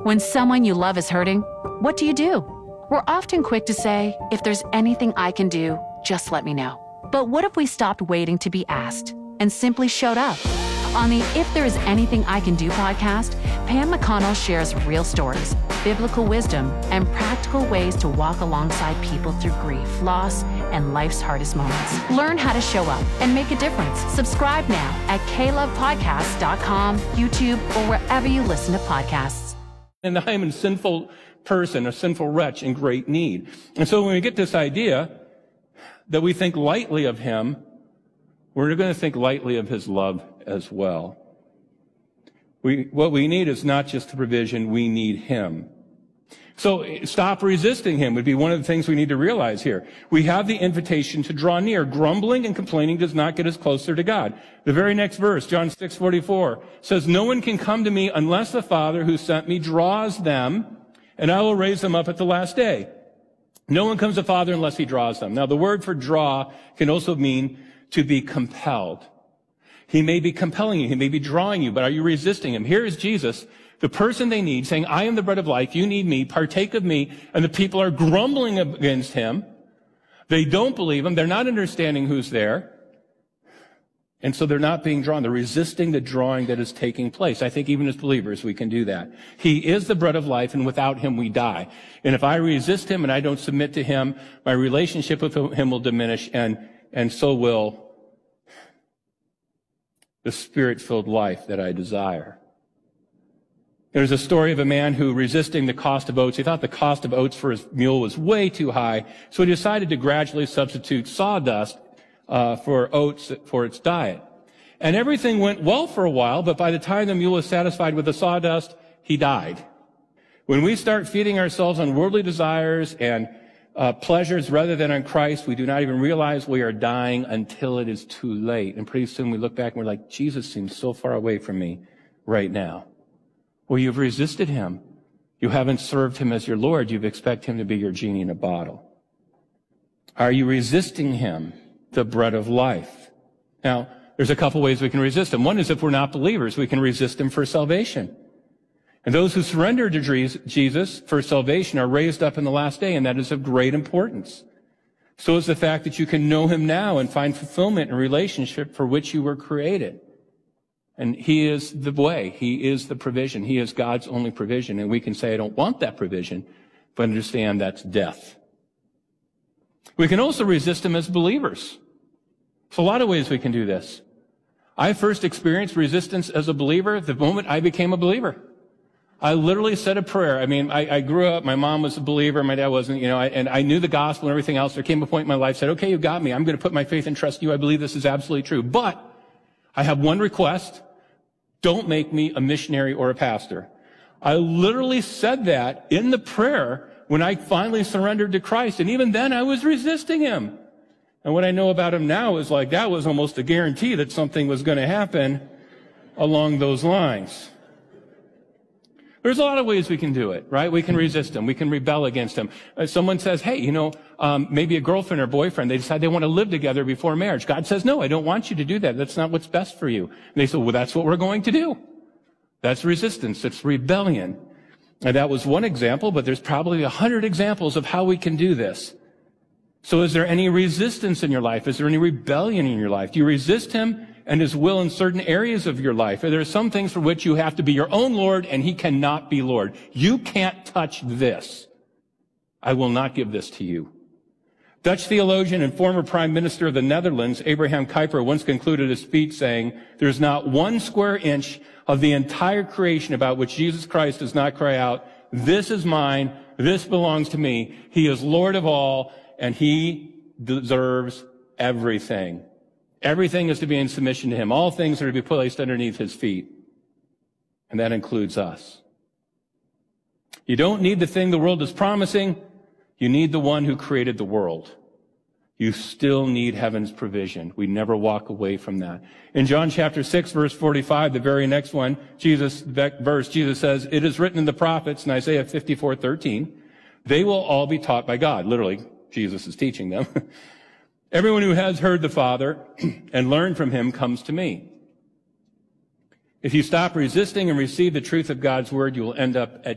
When someone you love is hurting, what do? We're often quick to say, if there's anything I can do, just let me know. But what if we stopped waiting to be asked and simply showed up? On the If There Is Anything I Can Do podcast, Pam McConnell shares real stories, biblical wisdom, and practical ways to walk alongside people through grief, loss, and life's hardest moments. Learn how to show up and make a difference. Subscribe now at klovepodcasts.com, YouTube, or wherever you listen to podcasts. And I am a sinful person, a sinful wretch in great need. And so when we get this idea that we think lightly of him, we're going to think lightly of his love as well. What we need is not just the provision, we need him. So stop resisting him would be one of the things we need to realize here. We have the invitation to draw near. Grumbling and complaining does not get us closer to God. The very next verse, John 6:44, says, "No one can come to me unless the Father who sent me draws them, and I will raise them up at the last day." No one comes to the Father unless he draws them. Now, the word for draw can also mean to be compelled. He may be compelling you. He may be drawing you, but are you resisting him? Here is Jesus, the person they need, saying, "I am the bread of life. You need me. Partake of me." And the people are grumbling against him. They don't believe him. They're not understanding who's there. And so they're not being drawn. They're resisting the drawing that is taking place. I think even as believers, we can do that. He is the bread of life, and without him, we die. And if I resist him and I don't submit to him, my relationship with him will diminish, and so will the spirit-filled life that I desire. There's a story of a man who, resisting the cost of oats, he thought the cost of oats for his mule was way too high, so he decided to gradually substitute sawdust for oats for its diet. And everything went well for a while, but by the time the mule was satisfied with the sawdust, he died. When we start feeding ourselves on worldly desires and pleasures rather than on Christ, we do not even realize we are dying until it is too late. And pretty soon we look back and we're like, Jesus seems so far away from me right now. Well, you've resisted him. You haven't served him as your Lord. You expect him to be your genie in a bottle. Are you resisting him, the bread of life? Now, there's a couple ways we can resist him. One is if we're not believers, we can resist him for salvation. And those who surrender to Jesus for salvation are raised up in the last day, and that is of great importance. So is the fact that you can know him now and find fulfillment in relationship for which you were created. And he is the way. He is the provision. He is God's only provision. And we can say, I don't want that provision, but understand that's death. We can also resist him as believers. There's a lot of ways we can do this. I first experienced resistance as a believer the moment I became a believer. I literally said a prayer. I mean, I grew up, my mom was a believer, my dad wasn't, and I knew the gospel and everything else. There came a point in my life, said, okay, you got me. I'm going to put my faith and trust in you. I believe this is absolutely true. But I have one request. Don't make me a missionary or a pastor. I literally said that in the prayer when I finally surrendered to Christ. And even then I was resisting him. And what I know about him now is like that was almost a guarantee that something was going to happen along those lines. There's a lot of ways we can do it, right? We can resist him. We can rebel against him. Someone says, hey, maybe a girlfriend or boyfriend, they decide they want to live together before marriage. God says, no, I don't want you to do that. That's not what's best for you. And they say, well, that's what we're going to do. That's resistance. It's rebellion. And that was one example, but there's probably 100 examples of how we can do this. So is there any resistance in your life? Is there any rebellion in your life? Do you resist him and his will in certain areas of your life? Are there some things for which you have to be your own Lord and he cannot be Lord? You can't touch this. I will not give this to you. Dutch theologian and former Prime Minister of the Netherlands, Abraham Kuyper, once concluded a speech saying, there's not 1 square inch of the entire creation about which Jesus Christ does not cry out, this is mine, this belongs to me. He is Lord of all, and he deserves everything. Everything is to be in submission to him. All things are to be placed underneath his feet. And that includes us. You don't need the thing the world is promising. You need the one who created the world. You still need heaven's provision. We never walk away from that. In John chapter 6, verse 45, the very next one, Jesus says, it is written in the prophets, in Isaiah 54:13, they will all be taught by God. Literally, Jesus is teaching them. Everyone who has heard the Father and learned from him comes to me. If you stop resisting and receive the truth of God's word, you will end up at